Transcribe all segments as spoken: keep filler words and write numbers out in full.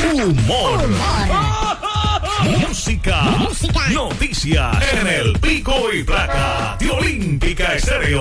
humor, música, música, noticias en el Pico y Placa de Olímpica Estéreo.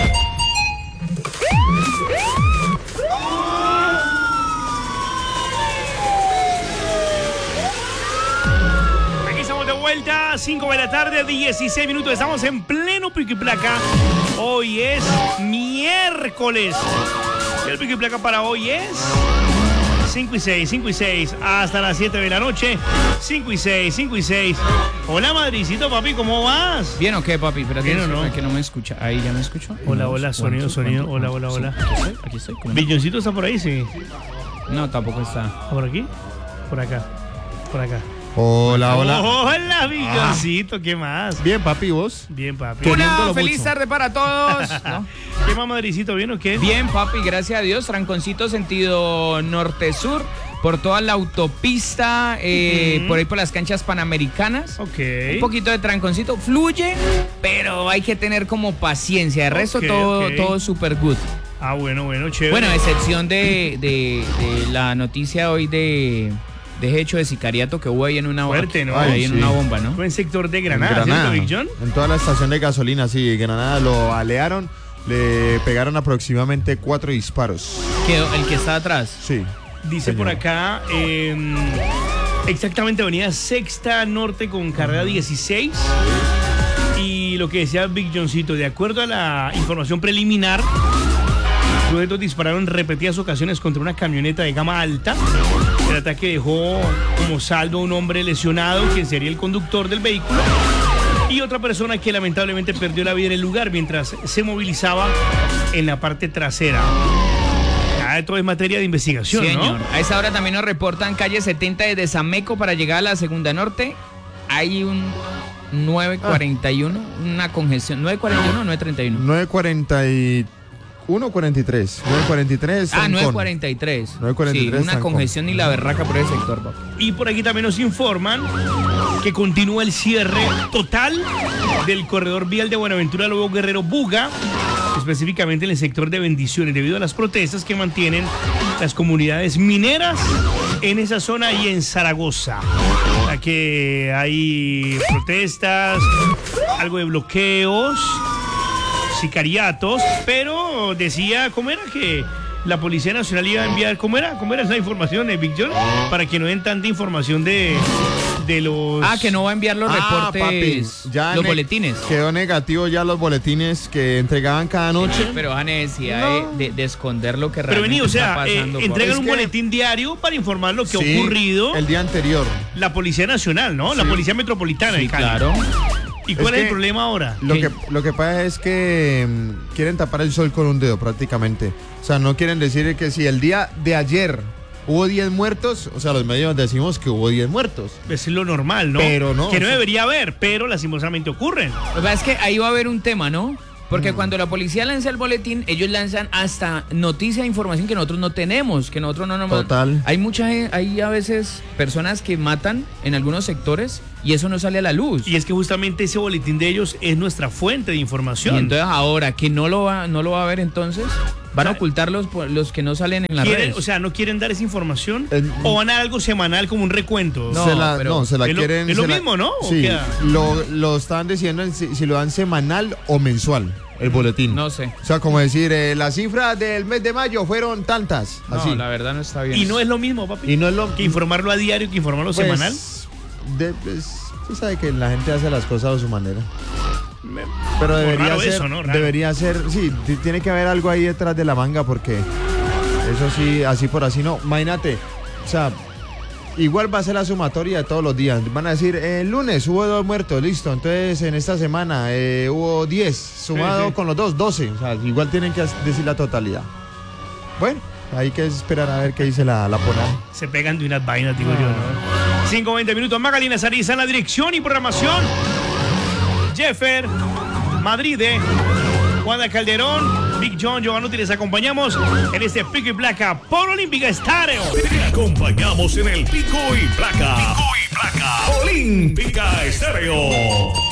Aquí estamos de vuelta, cinco de la tarde, dieciséis minutos. Estamos en pleno Pico y Placa. Hoy es miércoles. Y el Pico y Placa para hoy es cinco y seis, cinco y seis, hasta las siete de la noche. cinco y seis, cinco y seis. Hola, Madricito, papi, ¿cómo vas? ¿Bien o qué, papi? Espérate, ¿Bien o no? que no me escucha. Ahí ya me escucho. Hola, No, hola, sonido, ¿cuánto, sonido. cuánto, Hola, hola, cuánto? hola. Sí, aquí estoy, aquí estoy. ¿Cómo? ¿Billoncito está por ahí? Sí. No, tampoco está. ¿Está por aquí? Por acá. Por acá. Hola, hola. Hola, Billoncito, ¿qué más? Bien, papi, ¿vos? Bien, papi. Una Queriéndolo feliz mucho. tarde para todos. ¿No? ¿Qué más, Madricito? ¿Bien o qué? Bien, papi, gracias a Dios. Tranconcito sentido norte-sur. Por toda la autopista, eh, Ujú. por ahí por las canchas panamericanas. Ok. Un poquito de tranconcito. Fluye, pero hay que tener como paciencia. De resto, Ok, todo, ok. todo super good. Ah, bueno, bueno, chévere. Bueno, a excepción de, de, de la noticia hoy de, de hecho de sicariato que hubo ahí en una, Fuerte, ¿no? ahí en Ay, una sí. bomba, ¿no? Fue en sector de En Granada, ¿cierto, Big John? En toda la estación de gasolina, sí, Granada lo balearon, le pegaron aproximadamente cuatro disparos. Que, el que está atrás. Sí. Dice señor. por acá, eh, exactamente avenida Sexta Norte con carrera dieciséis. Y lo que decía Big Johncito, de acuerdo a la información preliminar, los sujetos dispararon en repetidas ocasiones contra una camioneta de gama alta. El ataque dejó como saldo a un hombre lesionado, quien sería el conductor del vehículo, y otra persona que lamentablemente perdió la vida en el lugar mientras se movilizaba en la parte trasera. Ah, esto es materia de investigación, Sí, ¿no? señor. A esa hora también nos reportan calle setenta desde Zameco para llegar a la segunda norte. Hay un nueve cuarenta y uno, una congestión. ¿nueve cuarenta y uno o nueve treinta y uno? nueve cuarenta y uno cuarenta y tres. nueve cuarenta y tres. Ah, nueve cuarenta y tres. nueve cuarenta y tres, Sí, una trancón. congestión y la berraca por ese sector, papi. Y por aquí también nos informan que continúa el cierre total del corredor vial de Buenaventura Lobo Guerrero Buga, específicamente en el sector de Bendiciones, debido a las protestas que mantienen las comunidades mineras en esa zona y en Zaragoza. Ya que hay protestas, algo de bloqueos, sicariatos, pero decía, ¿cómo era que la Policía Nacional iba a enviar? ¿Cómo era? ¿Cómo era esa información, eh, Big John? Para que no den tanta información de, de los... Ah, que no va a enviar los Ah, reportes, papi, ya los ne- boletines. Quedó negativo ya los boletines que entregaban cada noche. Pero a necesidad No. de, de- de esconder lo que Pero realmente vení, o sea, está eh, pasando. papi. entregan Es un que- boletín diario para informar lo que Sí, ha ocurrido el día anterior. la Policía Nacional, ¿no? La Sí. Policía Metropolitana Sí, de Cali. claro. ¿Y cuál es, Es el que- problema ahora? Lo ¿Qué? que, lo que pasa es que mm, quieren tapar el sol con un dedo prácticamente. O sea, no quieren decir que si el día de ayer hubo diez muertos, o sea, los medios decimos que hubo diez muertos. Es lo normal, ¿no? Pero no, Que no o sea- debería haber, pero lastimosamente ocurren. Lo que pasa es que ahí va a haber un tema, ¿no? Porque cuando la policía lanza el boletín, ellos lanzan hasta noticia, información que nosotros no tenemos, que nosotros no nos... Total. Hay mucha gen- hay a veces personas que matan en algunos sectores y eso no sale a la luz. Y es que justamente ese boletín de ellos es nuestra fuente de Y información. entonces ahora que no lo va, no lo va a ver entonces, van a O sea, ocultar los, los que no salen en las ¿Quieren- redes. o sea, ¿no quieren dar esa información? Eh, ¿O van a dar algo semanal como un recuento? No, se la, pero no, se la es lo- quieren. es lo se la- mismo, ¿no? ¿O Sí, qué? lo, lo están diciendo en si, si lo dan semanal o mensual, el boletín. No sé. O sea, como decir, eh, las cifras del mes de mayo fueron tantas. No, así. la verdad no está bien. Y no es lo mismo, papi. Y no es lo Que informarlo a diario que informarlo pues, semanal. de- pues, usted sabe que la gente hace las cosas a su manera. Me- Pero debería raro ser, eso, ¿no? Raro. debería ser, sí, t- tiene que haber algo ahí detrás de la manga porque eso sí, así por así no. Imagínate, o sea, igual va a ser la sumatoria de todos los días. Van a decir, el lunes hubo dos muertos, listo. Entonces en esta semana eh, hubo diez, sumado Sí, sí. con los dos, doce. O sea, igual tienen que decir la totalidad. Bueno, hay que esperar a ver qué dice la, la porada. Se pegan de unas vainas, digo yo, ¿no? cinco veinte minutos. Magalina Sariza en la dirección y programación. Jeffer, Madrid, Juana Calderón, Big John, Giovanotti, les acompañamos en este Pico y Placa por Olímpica Estéreo. Te acompañamos en el Pico y Placa. Pico y Placa. Olímpica Estéreo.